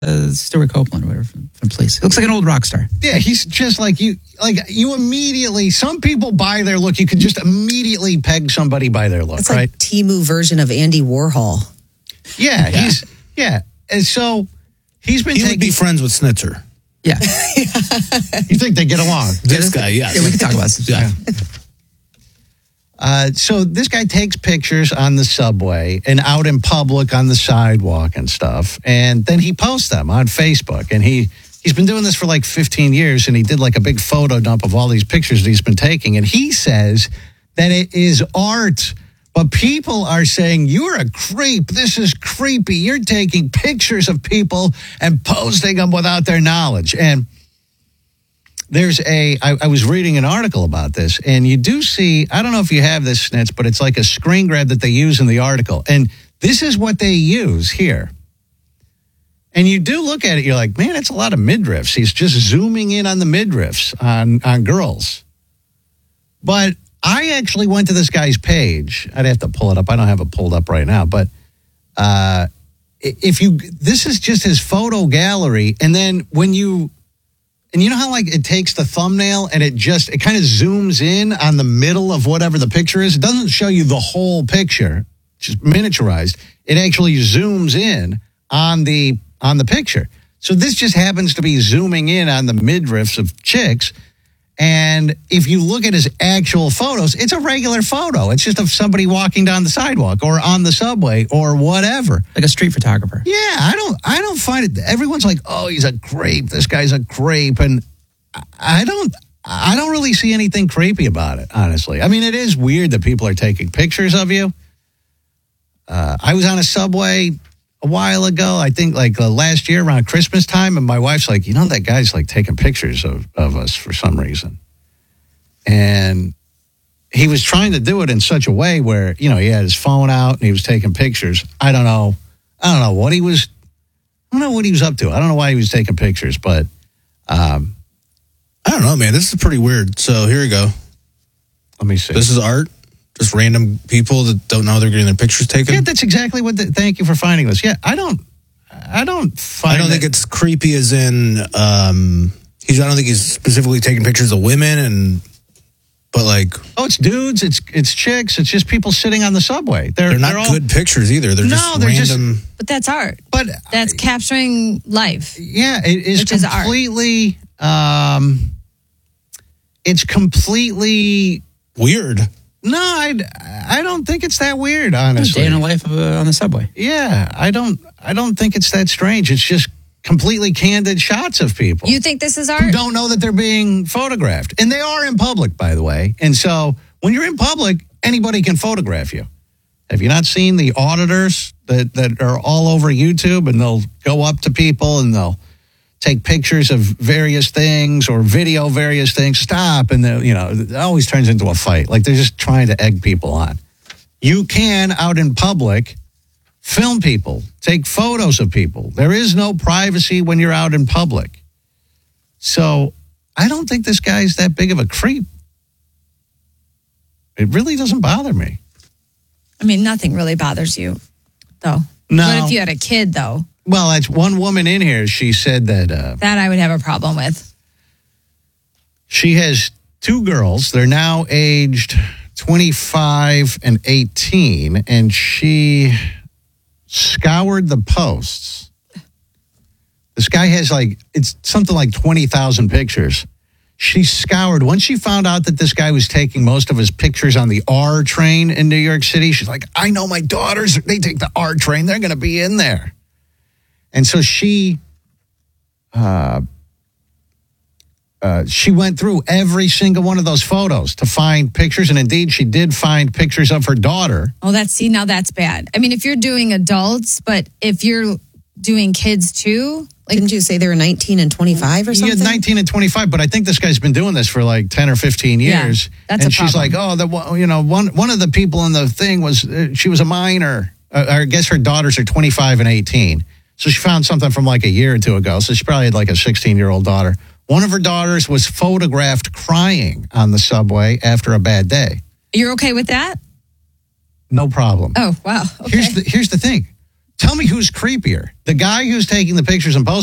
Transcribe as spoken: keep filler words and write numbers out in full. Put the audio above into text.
Uh, Stuart Copeland, whatever, from, from Police. He looks like an old rock star. Yeah, he's just like you. Like you immediately, some people by their look, you could just immediately peg somebody by their look, It's right? like Temu version of Andy Warhol. Yeah, yeah, he's, yeah. And so he's been He taking. would be friends with Snitzer. Yeah. You think they get along? This guy, yeah. Yeah, we can talk about this. Yeah. Uh, so this guy takes pictures on the subway and out in public on the sidewalk and stuff, and then he posts them on Facebook. And he he's been doing this for like fifteen years, and he did like a big photo dump of all these pictures that he's been taking. And he says that it is art, but people are saying you're a creep. This is creepy. You're taking pictures of people and posting them without their knowledge. And There's a, I, I was reading an article about this, and you do see, I don't know if you have this, Snitz, but it's like a screen grab that they use in the article. And this is what they use here. And you do look at it, you're like, man, it's a lot of midriffs. He's just zooming in on the midriffs on, on girls. But I actually went to this guy's page. I'd have to pull it up. I don't have it pulled up right now. But uh, if you, this is just his photo gallery. And then when you, And you know how, like, it takes the thumbnail and it just, it kind of zooms in on the middle of whatever the picture is? It doesn't show you the whole picture, just miniaturized. It actually zooms in on the on the picture. So this just happens to be zooming in on the midriffs of chicks. And if you look at his actual photos, it's a regular photo. It's just of somebody walking down the sidewalk or on the subway or whatever. Like a street photographer. Yeah, I don't I don't find it. Everyone's like, oh, he's a creep. This guy's a creep. And I don't I don't really see anything creepy about it, honestly. I mean, it is weird that people are taking pictures of you. Uh, I was on a subway a while ago, I think like uh, last year around Christmas time, and my wife's like, you know, that guy's like taking pictures of, of us for some reason. And he was trying to do it in such a way where, you know, he had his phone out and he was taking pictures. I don't know. I don't know what he was, I don't know what he was up to. I don't know why he was taking pictures, but um, I don't know, man. This is pretty weird. So here we go. Let me see. This is art. Just random people that don't know they're getting their pictures taken. Yeah, that's exactly what. The, thank you for finding this. Yeah, I don't. I don't find. I don't that, think it's creepy as in. Um, he's. I don't think he's specifically taking pictures of women and. But like. Oh, it's dudes. It's it's chicks. It's just people sitting on the subway. They're they're not they're all, good pictures either. They're no, just they're random. Just, but that's art. But that's capturing life. Yeah, it is which completely. Is art. Um, it's completely weird. No, I, I don't think it's that weird, honestly. Day in the life of, uh, on the subway. Yeah, I don't I don't think it's that strange. It's just completely candid shots of people. You think this is art? Who don't know that they're being photographed. And they are in public, by the way. And so when you're in public, anybody can photograph you. Have you not seen the auditors that, that are all over YouTube, and they'll go up to people and they'll take pictures of various things or video various things, stop, and you know, it always turns into a fight. Like they're just trying to egg people on. You can, out in public, film people, take photos of people. There is no privacy when you're out in public. So I don't think this guy's that big of a creep. It really doesn't bother me. I mean, nothing really bothers you, though. No. But if you had a kid, though. Well, that's one woman in here. She said that... Uh, that I would have a problem with. She has two girls. They're now aged twenty-five and eighteen. And she scoured the posts. This guy has like... It's something like twenty thousand pictures. She scoured. Once she found out that this guy was taking most of his pictures on the R train in New York City, she's like, I know my daughters. They take the R train. They're going to be in there. And so she, uh, uh, she went through every single one of those photos to find pictures. And indeed, she did find pictures of her daughter. Oh, that's, see, now that's bad. I mean, if you're doing adults, but if you're doing kids too. Like, didn't you say they were nineteen and twenty-five or something? Yeah, nineteen and twenty-five. But I think this guy's been doing this for like ten or fifteen years. Yeah, that's and a she's problem. like, oh, the, you know, one, one of the people in the thing was, uh, she was a minor. Uh, I guess her daughters are twenty-five and eighteen. So she found something from like a year or two ago. So she probably had like a sixteen-year-old daughter. One of her daughters was photographed crying on the subway after a bad day. You're okay with that? No problem. Oh, wow. Okay. Here's the, here's the thing. Tell me who's creepier. The guy who's taking the pictures and posting